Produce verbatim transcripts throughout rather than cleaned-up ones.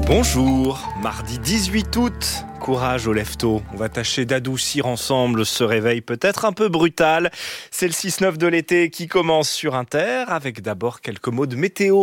Bonjour, mardi dix-huit août, courage aux lève-tôt. On va tâcher d'adoucir ensemble ce réveil peut-être un peu brutal. C'est le six neuf de l'été qui commence sur Inter, avec d'abord quelques mots de météo.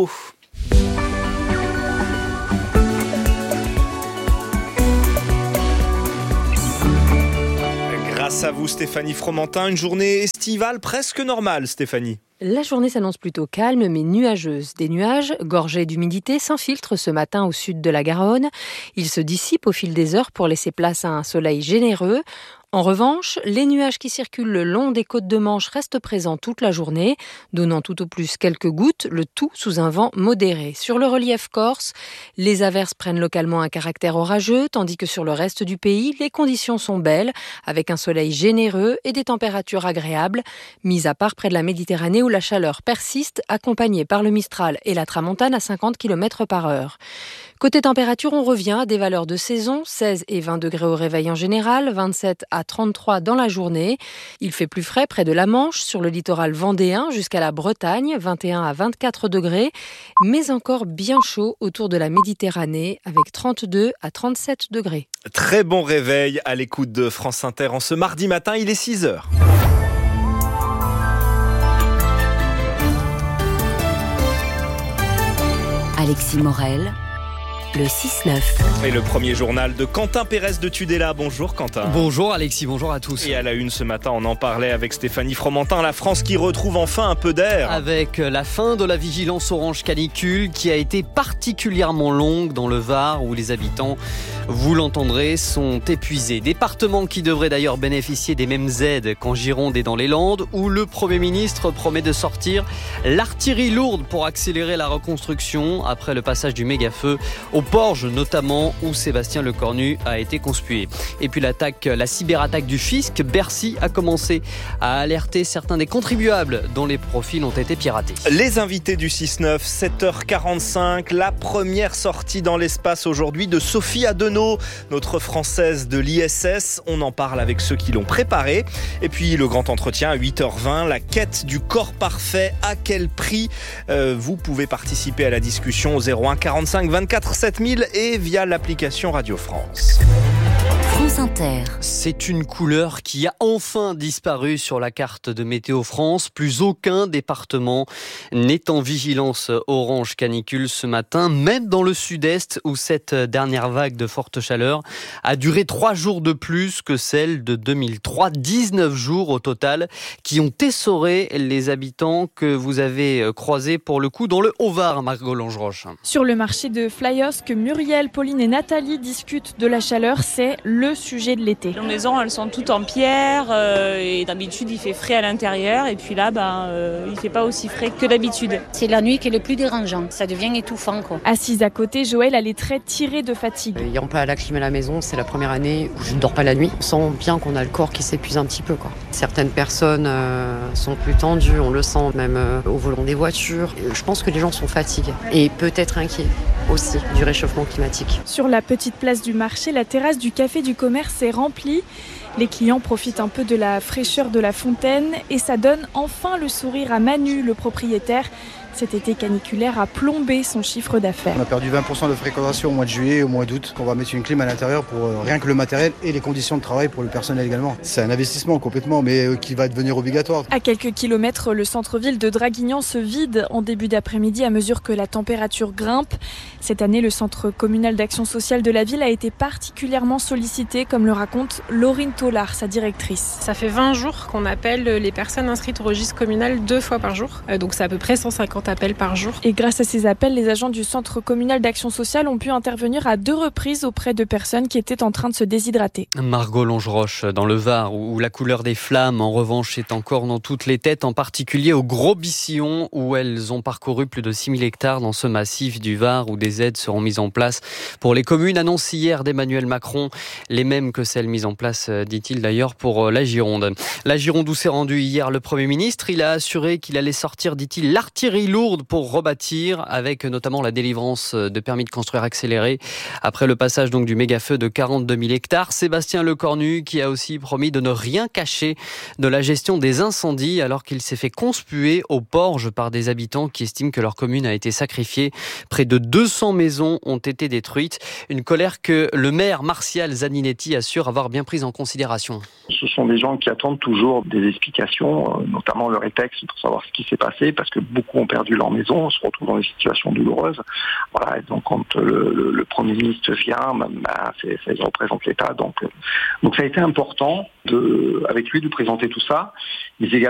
Grâce à vous Stéphanie Fromentin, une journée estivale presque normale Stéphanie. La journée s'annonce plutôt calme mais nuageuse. Des nuages gorgés d'humidité s'infiltrent ce matin au sud de la Garonne. Ils se dissipent au fil des heures pour laisser place à un soleil généreux. En revanche, les nuages qui circulent le long des côtes de Manche restent présents toute la journée, donnant tout au plus quelques gouttes, le tout sous un vent modéré. Sur le relief corse, les averses prennent localement un caractère orageux, tandis que sur le reste du pays, les conditions sont belles, avec un soleil généreux et des températures agréables, mis à part près de la Méditerranée où la chaleur persiste, accompagnée par le Mistral et la Tramontane à cinquante kilomètres par heure. Côté température, on revient à des valeurs de saison, seize et vingt degrés au réveil en général, vingt-sept à trente-trois dans la journée. Il fait plus frais près de la Manche, sur le littoral vendéen jusqu'à la Bretagne, vingt et un à vingt-quatre degrés, mais encore bien chaud autour de la Méditerranée avec trente-deux à trente-sept degrés. Très bon réveil à l'écoute de France Inter en ce mardi matin, il est six heures. Alexis Morel, le six neuf. Et le premier journal de Quentin Pérez de Tudela. Bonjour Quentin. Bonjour Alexis, bonjour à tous. Et à la une ce matin, on en parlait avec Stéphanie Fromentin, la France qui retrouve enfin un peu d'air. Avec la fin de la vigilance orange canicule qui a été particulièrement longue dans le Var où les habitants, vous l'entendrez, sont épuisés. Département qui devrait d'ailleurs bénéficier des mêmes aides qu'en Gironde et dans les Landes où le Premier ministre promet de sortir l'artillerie lourde pour accélérer la reconstruction après le passage du méga-feu au Porge notamment, où Sébastien Lecornu a été conspué. Et puis l'attaque, la cyberattaque du fisc, Bercy a commencé à alerter certains des contribuables dont les profils ont été piratés. Les invités du six neuf, sept heures quarante-cinq, la première sortie dans l'espace aujourd'hui de Sophie Adenau, notre Française de l'I S S. On en parle avec ceux qui l'ont préparée. Et puis le grand entretien à huit heures vingt, la quête du corps parfait, à quel prix euh, Vous pouvez participer à la discussion au zéro un quarante-cinq vingt-quatre sept mille et via l'application Radio France. France Inter. C'est une couleur qui a enfin disparu sur la carte de Météo France. Plus aucun département n'est en vigilance orange canicule ce matin, même dans le sud-est où cette dernière vague de forte chaleur a duré trois jours de plus que celle de deux mille trois. dix-neuf jours au total qui ont essoré les habitants que vous avez croisés pour le coup dans le Haut-Var, Margot Langeroche. Sur le marché de Flyos, que Muriel, Pauline et Nathalie discutent de la chaleur, c'est le sujet de l'été. Les maisons, elles sont toutes en pierre euh, et d'habitude il fait frais à l'intérieur et puis là ben, euh, il fait pas aussi frais que d'habitude. C'est la nuit qui est le plus dérangeant, ça devient étouffant quoi. Assise à côté, Joël a les traits tirés de fatigue. Ayant pas la clim à la maison, c'est la première année où je ne dors pas la nuit. On sent bien qu'on a le corps qui s'épuise un petit peu quoi. Certaines personnes euh, sont plus tendues, on le sent même euh, au volant des voitures. Je pense que les gens sont fatigués et peut-être inquiets aussi du réchauffement climatique. Sur la petite place du marché, la terrasse du café du commerce est remplie. Les clients profitent un peu de la fraîcheur de la fontaine et ça donne enfin le sourire à Manu, le propriétaire. Cet été caniculaire a plombé son chiffre d'affaires. On a perdu vingt pour cent de fréquentation au mois de juillet et au mois d'août. On va mettre une clim à l'intérieur pour euh, rien que le matériel et les conditions de travail pour le personnel également. C'est un investissement complètement, mais euh, qui va devenir obligatoire. À quelques kilomètres, le centre-ville de Draguignan se vide en début d'après-midi à mesure que la température grimpe. Cette année, le centre communal d'action sociale de la ville a été particulièrement sollicité, comme le raconte Laurine Tollard, sa directrice. Ça fait vingt jours qu'on appelle les personnes inscrites au registre communal deux fois par jour. Euh, donc c'est à peu près cent cinquante appels par jour. Et grâce à ces appels, les agents du centre communal d'action sociale ont pu intervenir à deux reprises auprès de personnes qui étaient en train de se déshydrater. Margot Langeroche dans le Var, où la couleur des flammes, en revanche, est encore dans toutes les têtes, en particulier au Gros-Bissillon, où elles ont parcouru plus de six mille hectares dans ce massif du Var, où des aides seront mises en place pour les communes annoncées hier d'Emmanuel Macron, les mêmes que celles mises en place, dit-il d'ailleurs, pour la Gironde. La Gironde où s'est rendu hier le Premier ministre, il a assuré qu'il allait sortir, dit-il, l'artillerie lourde lourde pour rebâtir, avec notamment la délivrance de permis de construire accéléré après le passage donc du méga-feu de quarante-deux mille hectares. Sébastien Lecornu qui a aussi promis de ne rien cacher de la gestion des incendies alors qu'il s'est fait conspuer au Porge par des habitants qui estiment que leur commune a été sacrifiée. Près de deux cents maisons ont été détruites. Une colère que le maire Martial Zaninetti assure avoir bien prise en considération. Ce sont des gens qui attendent toujours des explications, notamment le rétexte pour savoir ce qui s'est passé, parce que beaucoup ont perdu leur maison, se retrouvent dans des situations douloureuses. Voilà, et donc quand le, le, le Premier ministre vient, bah, c'est, ça représente l'État. Donc, donc ça a été important de, avec lui de présenter tout ça, mais également